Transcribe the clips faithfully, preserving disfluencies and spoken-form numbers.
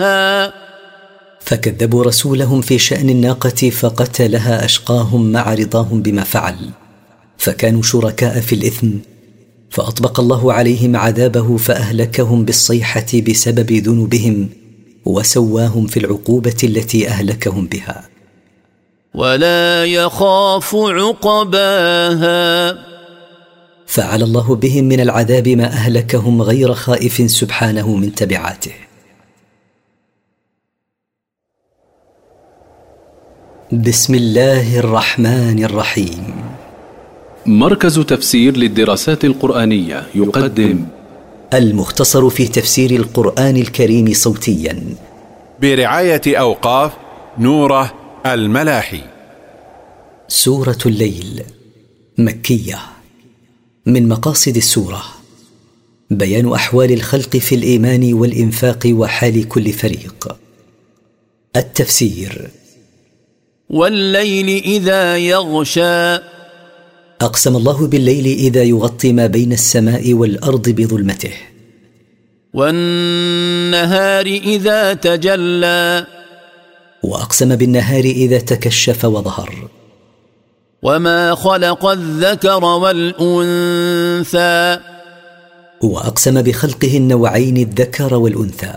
فكذبوا رسولهم في شأن الناقة فقتلها أشقاهم مع رضاهم بما فعل، فكانوا شركاء في الإثم، فأطبق الله عليهم عذابه فأهلكهم بالصيحة بسبب ذنوبهم، وسواهم في العقوبة التي أهلكهم بها. ولا يخاف عقباها، فعل الله بهم من العذاب ما أهلكهم غير خائف سبحانه من تبعاته. بسم الله الرحمن الرحيم. مركز تفسير للدراسات القرآنية يقدم المختصر في تفسير القرآن الكريم صوتيا برعاية أوقاف نوره الملاحي. سورة الليل مكية. من مقاصد السورة بيان أحوال الخلق في الإيمان والإنفاق وحال كل فريق. التفسير: والليل إذا يغشى، أقسم الله بالليل إذا يغطي ما بين السماء والأرض بظلمته. والنهار إذا تجلى، وأقسم بالنهار إذا تكشف وظهر. وما خلق الذكر والأنثى، وأقسم بخلقه النوعين الذكر والأنثى.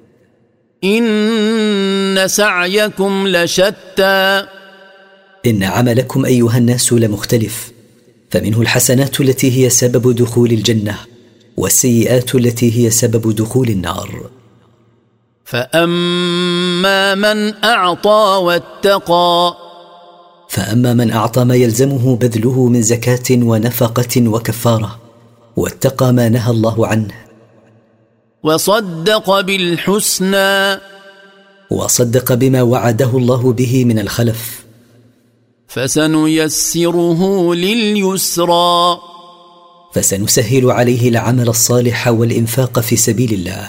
إن سعيكم لشتى، إن عملكم أيها الناس لمختلف، فمنه الحسنات التي هي سبب دخول الجنة، والسيئات التي هي سبب دخول النار. فأما من أعطى واتقى، فأما من أعطى ما يلزمه بذله من زكاة ونفقة وكفارة، واتقى ما نهى الله عنه. وصدق بالحسنى، وصدق بما وعده الله به من الخلف. فسنيسره لليسرى، فسنسهل عليه العمل الصالح والإنفاق في سبيل الله.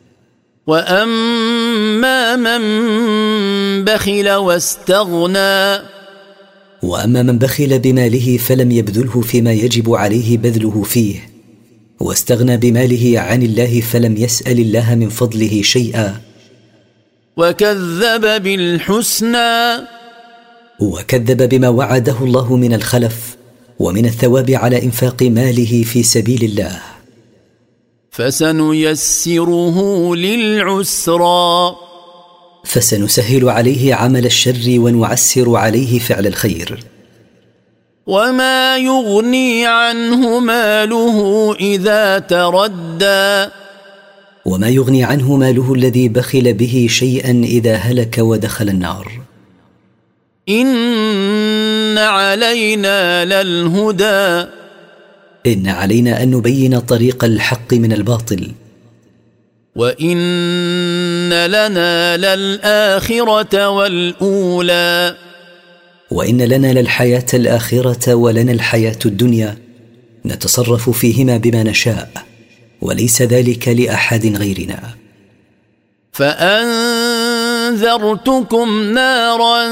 وأما من بخل واستغنى، وأما من بخل بماله فلم يبذله فيما يجب عليه بذله فيه، واستغنى بماله عن الله فلم يسأل الله من فضله شيئا. وكذب بالحسنى، وكذب بما وعده الله من الخلف ومن الثواب على إنفاق ماله في سبيل الله. فسنيسره للعسرى، فسنسهل عليه عمل الشر ونعسر عليه فعل الخير. وما يغني عنه ماله إذا تردى، وما يغني عنه ماله الذي بخل به شيئا إذا هلك ودخل النار. إن علينا للهدى، إن علينا أن نبين طريق الحق من الباطل. وإن لنا للآخرة والأولى، وإن لنا للحياة الآخرة ولنا الحياة الدنيا، نتصرف فيهما بما نشاء، وليس ذلك لأحد غيرنا. فأنذرتكم نارا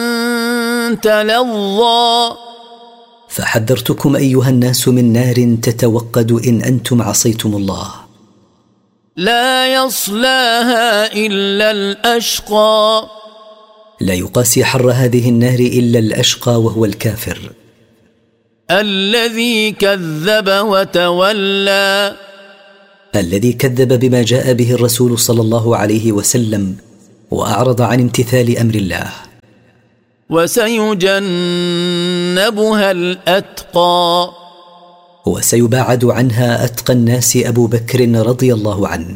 تلظى، فحذرتكم أيها الناس من نار تتوقد إن أنتم عصيتم الله. لا يصلاها إلا الأشقى، لا يقاسي حر هذه النار إلا الأشقى وهو الكافر. الذي كذب وتولى، الذي كذب بما جاء به الرسول صلى الله عليه وسلم وأعرض عن امتثال أمر الله. وسيجنبها الأتقى، وسيباعد عنها أتقى الناس أبو بكر رضي الله عنه.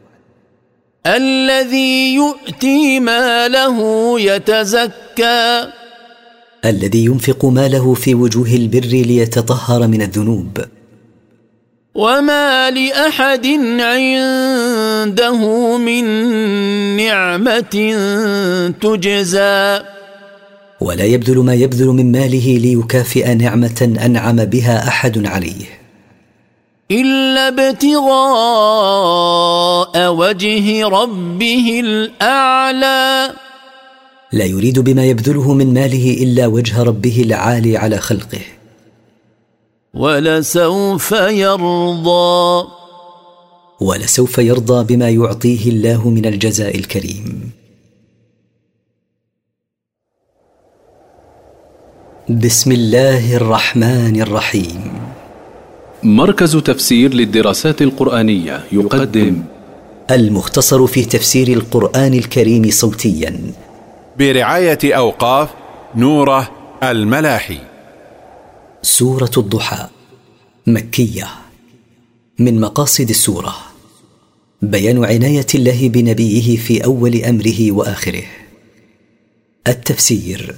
الذي يؤتي ماله يتزكى، الذي ينفق ماله في وجوه البر ليتطهر من الذنوب. وما لأحد عنده من نعمة تجزى، ولا يبذل ما يبذل من ماله ليكافئ نعمة أنعم بها أحد عليه، إلا ابتغاء وجه ربه الأعلى، لا يريد بما يبذله من ماله إلا وجه ربه العالي على خلقه. ولسوف يرضى، ولسوف يرضى بما يعطيه الله من الجزاء الكريم. بسم الله الرحمن الرحيم. مركز تفسير للدراسات القرآنية يقدم المختصر في تفسير القرآن الكريم صوتيا برعاية أوقاف نوره الملاحي. سورة الضحى مكية. من مقاصد السورة بيان عناية الله بنبيه في أول أمره وآخره. التفسير: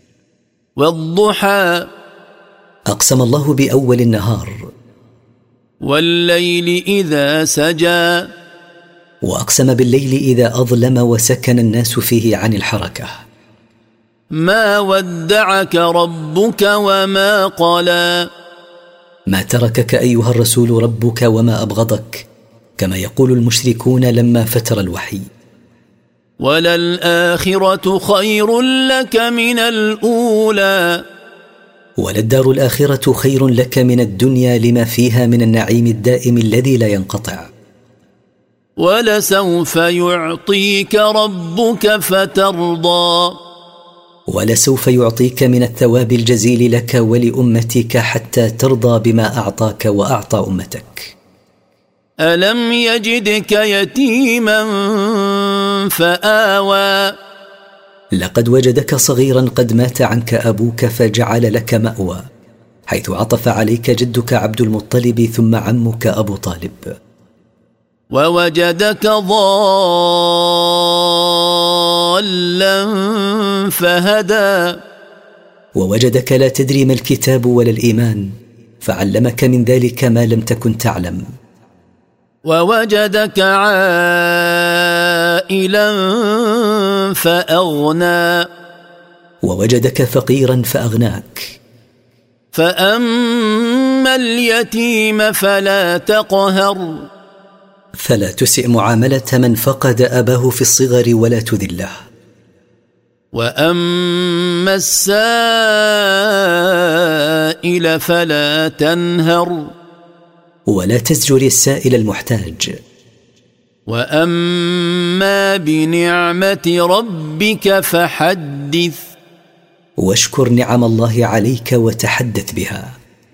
والضحى أقسم الله بأول النهار، والليل إذا سجى، وأقسم بالليل إذا أظلم وسكن الناس فيه عن الحركة. ما ودعك ربك وما قلى، ما تركك أيها الرسول ربك وما أبغضك، كما يقول المشركون لما فتر الوحي. وللآخرة خير لك من الأولى، وللدار الآخرة خير لك من الدنيا لما فيها من النعيم الدائم الذي لا ينقطع. ولسوف يعطيك ربك فترضى، ولسوف يعطيك من الثواب الجزيل لك ولأمتك حتى ترضى بما أعطاك وأعطى أمتك. ألم يجدك يتيما فآوى، لقد وجدك صغيرا قد مات عنك أبوك فجعل لك مأوى، حيث عطف عليك جدك عبد المطلب ثم عمك أبو طالب. ووجدك ضالا فهدى، ووجدك لا تدري ما الكتاب ولا الإيمان فعلمك من ذلك ما لم تكن تعلم. ووجدك عائلا فأغنى، ووجدك فقيرا فأغناك. فأما اليتيم فلا تقهر، فلا تسئ معاملة من فقد أباه في الصغر ولا تذله. وأما السائل فلا تنهر، ولا تزجر السائل المحتاج. وأما بنعمة ربك فحدث، واشكر نعم الله عليك وتحدث بها.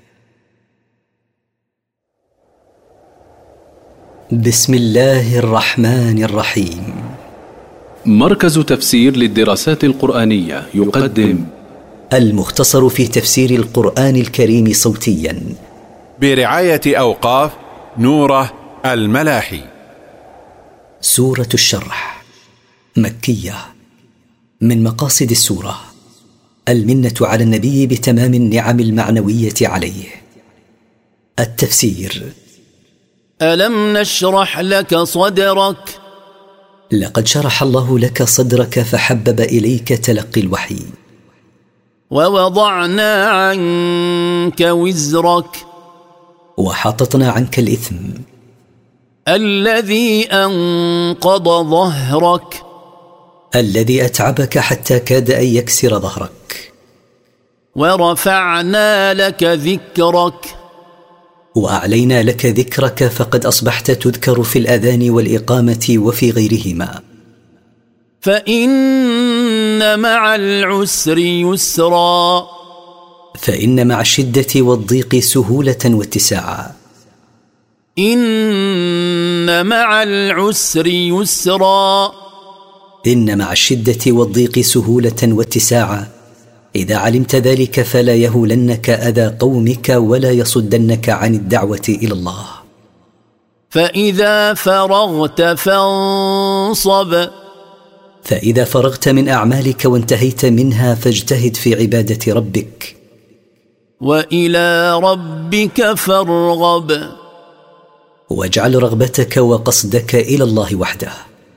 بسم الله الرحمن الرحيم. مركز تفسير للدراسات القرآنية يقدم المختصر في تفسير القرآن الكريم صوتيا برعاية أوقاف نوره الملاحي. سورة الشرح مكية. من مقاصد السورة المنة على النبي بتمام النعم المعنوية عليه. التفسير: ألم نشرح لك صدرك، لقد شرح الله لك صدرك فحبب إليك تلقي الوحي. ووضعنا عنك وزرك، وحططنا عنك الإثم الذي أنقض ظهرك، الذي أتعبك حتى كاد أن يكسر ظهرك. ورفعنا لك ذكرك، وأعلينا لك ذكرك فقد أصبحت تذكر في الأذان والإقامة وفي غيرهما. فإن مع العسر يسرا، فإن مع الشدة والضيق سهولة واتساعا. إن مع العسر يسرا، إن مع الشدة والضيق سهولة واتساعا. إذا علمت ذلك فلا يهولنك أذى قومك ولا يصدنك عن الدعوة إلى الله. فإذا فرغت فانصب، فإذا فرغت من أعمالك وانتهيت منها فاجتهد في عبادة ربك. وإلى ربك فارغب، واجعل رغبتك وقصدك إلى الله وحده.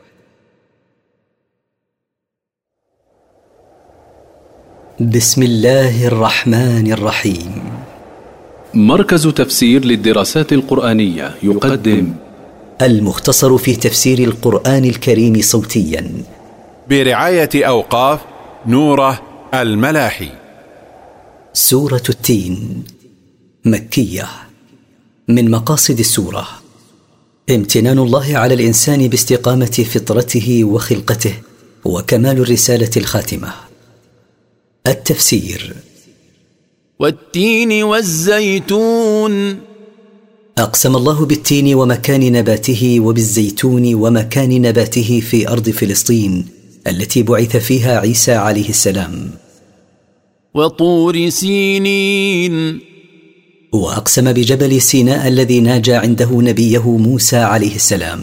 بسم الله الرحمن الرحيم. مركز تفسير للدراسات القرآنية يقدم المختصر في تفسير القرآن الكريم صوتيا برعاية أوقاف نوره الملاحي. سورة التين مكية. من مقاصد السورة امتنان الله على الإنسان باستقامة فطرته وخلقته وكمال الرسالة الخاتمة. التفسير. والتين والزيتون. أقسم الله بالتين ومكان نباته وبالزيتون ومكان نباته في أرض فلسطين التي بعث فيها عيسى عليه السلام. وطور سينين. وأقسم بجبل سيناء الذي ناجى عنده نبيه موسى عليه السلام.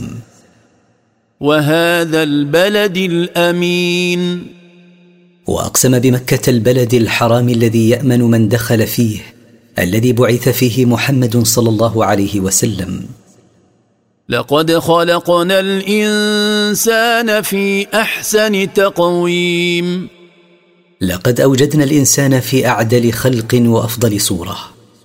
وهذا البلد الأمين. وأقسم بمكة البلد الحرام الذي يأمن من دخل فيه الذي بعث فيه محمد صلى الله عليه وسلم. لقد خلقنا الإنسان في أحسن تقويم. لقد أوجدنا الإنسان في أعدل خلق وأفضل صورة.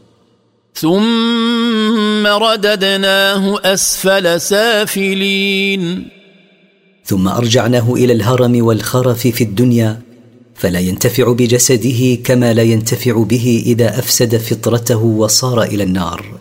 ثم رددناه أسفل سافلين. ثم أرجعناه إلى الهرم والخرف في الدنيا فلا ينتفع بجسده كما لا ينتفع به إذا أفسد فطرته وصار إلى النار.